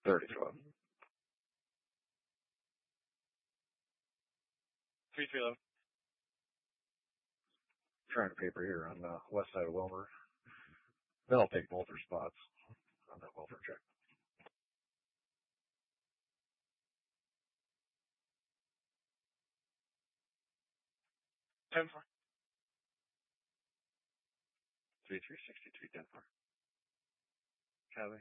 3012. 3311. Trying to paper here on the west side of Wilmer. Then I'll take both their spots on that welfare check. Ten four. 3363 Denver. Copy.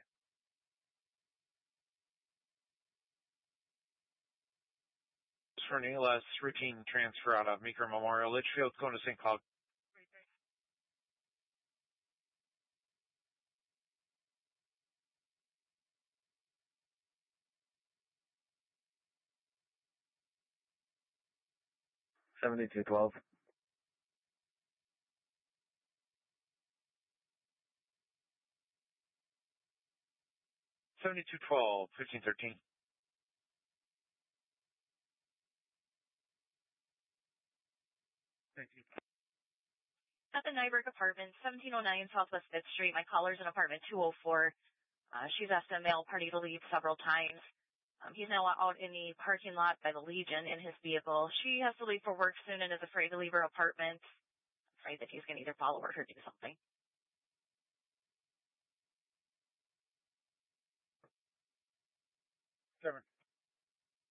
For an ALS routine transfer out of Meeker Memorial Litchfield going to St. Cloud. $72.12. 7212, 1513. Thank you. At the Nyberg apartment, 1709 Southwest 5th Street. My caller's in apartment 204. She's asked a male party to leave several times. He's now out in the parking lot by the Legion in his vehicle. She has to leave for work soon and is afraid to leave her apartment. Afraid that he's going to either follow her or do something.